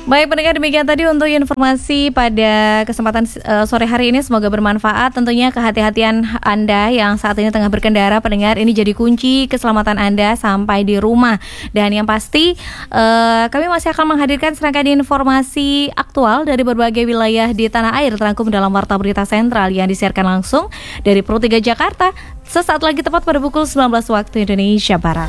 Baik pendengar, demikian tadi untuk informasi pada kesempatan sore hari ini. Semoga bermanfaat. Tentunya kehati-hatian Anda yang saat ini tengah berkendara, pendengar, ini jadi kunci keselamatan Anda sampai di rumah. Dan yang pasti kami masih akan menghadirkan serangkaian informasi aktual dari berbagai wilayah di tanah air terangkum dalam Warta Berita Sentral yang disiarkan langsung dari Pro 3 Jakarta sesaat lagi tepat pada pukul 19 waktu Indonesia Barat.